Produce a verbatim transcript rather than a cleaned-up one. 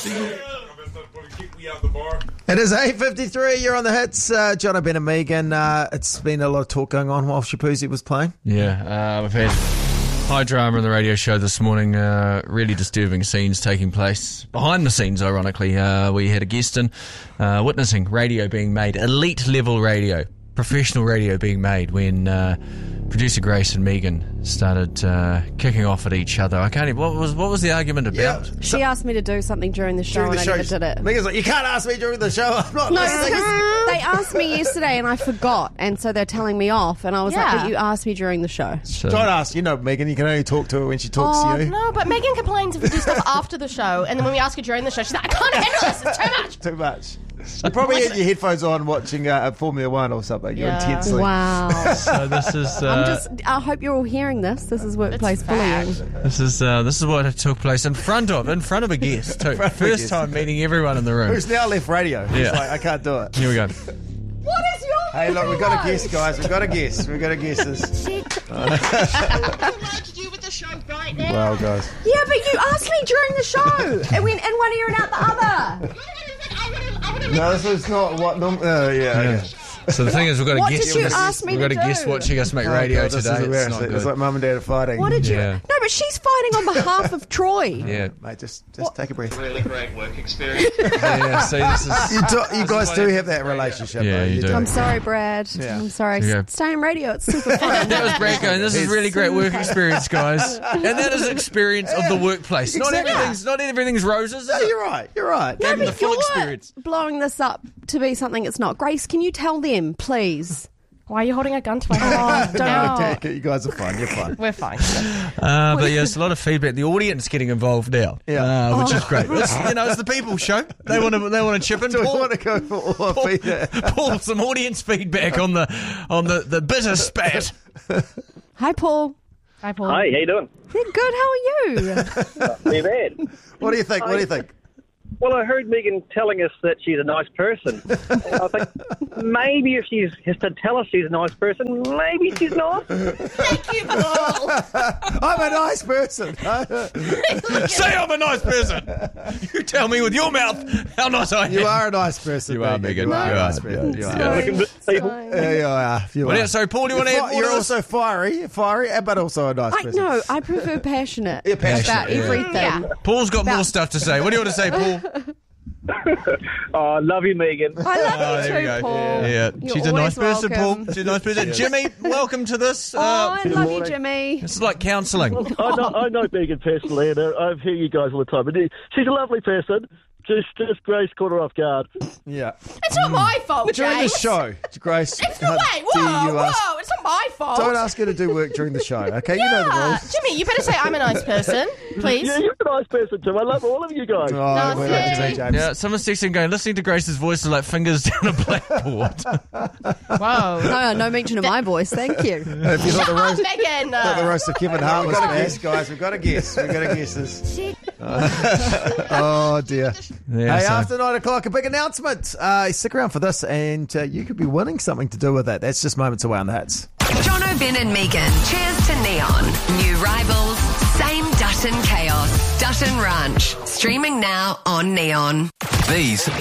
It is eight fifty-three. You're on the hits. Uh, Jono, Ben and Megan. Uh, it's been a lot of talk going on while Shapuzi was playing. Yeah, uh, we've had high drama on the radio show this morning. Uh, really disturbing scenes taking place behind the scenes, ironically. Uh, we had a guest in uh, witnessing radio being made, elite level radio, professional radio being made when uh, producer Grace and Megan started uh, kicking off at each other. I can't even, what was what was the argument about? Yeah. She asked me to do something during the show During the and show, I never did it. Megan's like, you can't ask me during the show. I'm not No, listening. because they asked me yesterday and I forgot, and so they're telling me off, and I was Yeah. like, but you asked me during the show. So, Don't ask. You know, Megan, you can only talk to her when she talks Oh, to you. no, but Megan complains if we do stuff after the show, and then when we ask her during the show, she's like, I can't handle this, it's too much. Too much. You probably had your headphones on watching uh, Formula One or something. You're Yeah. intensely. Wow. so this is uh, I'm just, I hope you're all hearing this. This is workplace It's bullying. fact. this is uh, this is what took place in front of in front of a guest too. front of a First guest. time meeting everyone in the room. Who's now left radio? He's Yeah. like, I can't do it. Here we go. What is your Hey, look, we've got a guess, guys. We've got a guess. We've got a guess this. to do with the show right now? Well, guys. Yeah, but you asked me during the show. It went in one ear and out the other. No, this is not what... Num- uh, yeah, Yeah. okay. So the thing is, we've got a What guest. did you ask me we've got to a guest do? watching us make Oh, radio God, this today. is It's embarrassing. not It's good. like mum and dad are fighting. What did you... Yeah. No, but she's fighting on behalf of Troy. Yeah. Mate, just just take a breath. Really great work experience. Yeah. See, this is. You, do, you guys why do they- have that relationship, Yeah, though. you do. I'm sorry, Brad. Yeah. I'm sorry. Yeah. Stay in radio. It's super fun. That was Brad going, this is really great work experience, guys. And that is experience of the workplace. Not Exactly. everything's not everything's roses. No, Is it? you're right. You're right. Give them the But full you're experience. blowing this up to be something it's not. Grace, can you tell them, please? Why are you holding a gun to my head? don't. No, okay, you guys are fine. You're fine. We're fine. Uh, but yeah, there's a lot of feedback. The audience getting involved now, Yeah. uh, which is great. It's, you know, it's the people show. They want to they want to chip in. Do we Paul, want to go for all Paul, feedback? Paul, some audience feedback on the on the, the bitter spat. Hi, Paul. Hi, Paul. Hi, how you doing? You're good. How are you? Not bad. What do you think? What do you think? Well, I heard Megan telling us that she's a nice person. I think maybe if she has to tell us she's a nice person, maybe she's not. Thank you, Paul. I'm a nice person. Say I'm a nice person. You tell me with your mouth how nice I am. You are a nice person. You are, Megan. You are You a are, nice person. yeah. You Yeah. are. Looking at people. Yeah, you are. You Well, are. yeah, so Paul, do you want to You're, add fi- more you're to this? also fiery, fiery, but also a nice I person. no, I prefer passionate, Yeah, passionate, about yeah. everything. Yeah. Paul's got more About- stuff to say. What do you want to say, Paul? Oh, I love you, Megan. I love Oh, you there we too, go. Paul. Yeah, You're she's a nice always person, welcome. Paul. She's a nice person. Jimmy, welcome to this. Oh, Uh, I love you, morning. Jimmy. this is like counselling. I know, I know Megan personally, and I hear you guys all the time. And she's a lovely person. Just, just Grace caught her off guard. Yeah. It's not my fault, During the James. show, Grace. It's not, how wait, dare whoa, you ask- whoa, it's not my fault. Don't ask her to do work during the show, okay? You know the Yeah. rules. Jimmy, you better say I'm a nice person, please. Yeah, you're a nice person too. I love all of you guys. Oh, No, we're lucky see. too, James. Yeah, someone's texting going, listening to Grace's voice is like fingers down a blackboard. Whoa. No, no mention of my voice. Thank you. If you thought the Oh, roast, Megan. thought the Uh, roast of Kevin Hart was We've got a bad. guess, guys. We've got to guess. We've got to guess this. Oh, dear. Yeah, hey, so- after nine o'clock, a big announcement. Uh, stick around for this, and uh, you could be winning something to do with that. That's just moments away on the hits. Jono, Ben and Megan. Cheers to Neon. New rivals, same Dutton chaos. Dutton Ranch. Streaming now on Neon. These